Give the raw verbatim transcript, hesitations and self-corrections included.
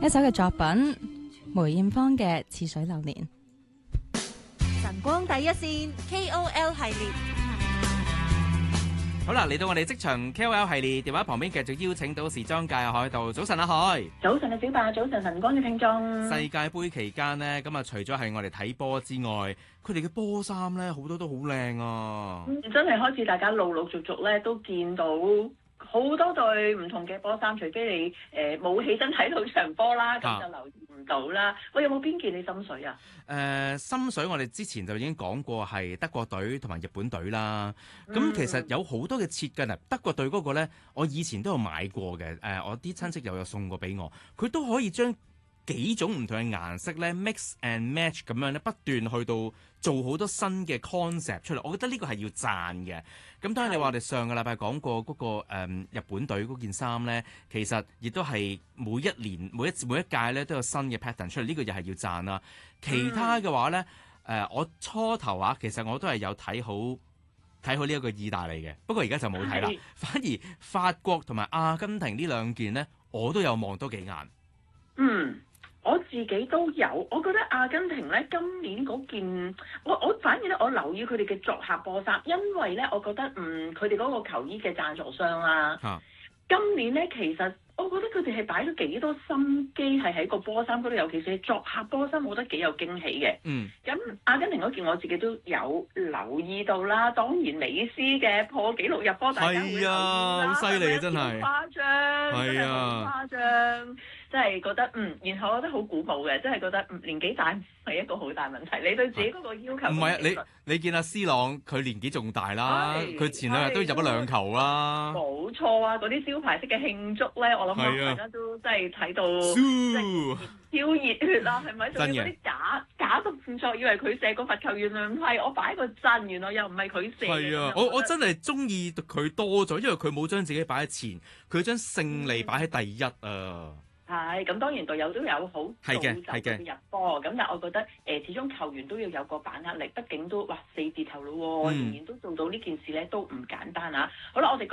一首嘅作品，梅艷芳嘅《似水流年》。 晨光第一線 K O L 系列， 好啦，嚟到我哋職場 K O L 系列，電話旁邊繼續邀請到時裝界嘅海盜。早晨阿海， 早晨啊小白，早晨晨光嘅聽眾。 世界盃期間呢，咁啊除咗係我哋睇波之外，佢哋嘅波衫咧好多都好靚啊！ 嗯，真係開始大家陸陸續續咧都見到好多對唔同嘅波衫，除非你誒冇、呃、起身睇到場波啦，咁就留意唔到啦。喂、啊，有冇邊件你心水啊？ 誒、呃，心水我哋之前就已經講過係德國隊同埋日本隊啦。咁、嗯、其實有好多嘅設計啊，德國隊嗰個咧，我以前都有買過嘅。誒、呃，我啲親戚又有送過俾我，佢都可以將幾種唔同嘅顏色咧 mix and match 咁樣咧，不斷去到做好多新嘅 concept 出嚟。我覺得呢個係要讚嘅。咁當然你話我哋上個禮拜講過嗰、那個、嗯、日本隊嗰件衫咧，其實亦都係每一年每一每一屆咧都有新嘅 pattern 出嚟，呢、這個又係要讚啦。其他嘅話咧，誒、呃、我初頭啊，其實我都係有睇好睇好呢一個意大利嘅，不過而家就冇睇啦。反而法國同埋阿根廷呢兩件咧，我都有望多幾眼。 嗯。我自己都有，我覺得阿根廷咧今年嗰件，我我反而咧我留意佢哋嘅作客波衫，因為咧我覺得嗯佢哋嗰個球衣嘅贊助商啦，啊、今年咧其實我覺得佢哋係擺咗幾多心機係喺個波衫嗰度，尤其是作客波衫，我覺得幾有驚喜嘅。嗯，咁阿根廷嗰件我自己都有留意到啦，當然美斯嘅破紀錄入波，大家會留意啦， 好犀利啊，真係誇張，係啊，好誇張。真係覺得嗯，然後我覺得好鼓舞嘅，真係覺得嗯年紀大係一個好大問題。你對自己嗰個要求唔係啊？你你見阿 C 朗佢年紀仲大啦，佢前兩日都入咗兩球啦。 冇錯啊！嗰啲招牌式嘅慶祝咧，我諗大家都真係睇到即係超熱血啦，係咪？仲要嗰啲假假動作，以為佢射個罰球，原來唔係，我擺個陣，原來又唔係佢射。 係啊，我我真係中意佢多咗，因為佢冇將自己擺喺前，佢將勝利擺喺第一啊！ 係，咁當然隊友都有好造就佢入波，咁但係我覺得誒、呃，始終球員都要有個把握力，畢竟都哇四字頭咯喎，仍然、嗯、都做到呢件事咧，都唔簡單啊！好啦，我哋